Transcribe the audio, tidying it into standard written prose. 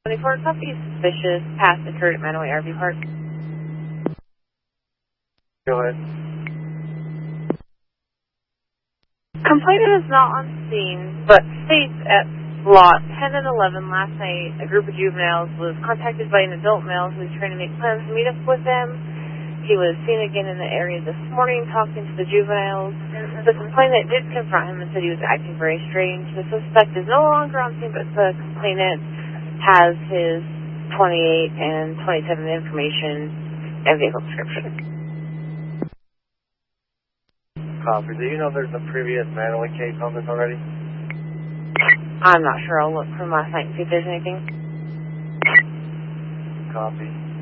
24 copy, suspicious, past occurred at Manaway RV Park. Go ahead. Complainant is not on scene, but states at lot 10 and 11 last night, a group of juveniles was contacted by an adult male who was trying to make plans to meet up with them. He was seen again in the area this morning talking to the juveniles. The complainant did confront him and said he was acting very strange. The suspect is no longer on scene, but the complainant has his 28 and 27 information and vehicle description. Copy. Do you know there's a previous Manaway case on this already? I'm not sure. I'll look from last night and see if there's anything. Copy.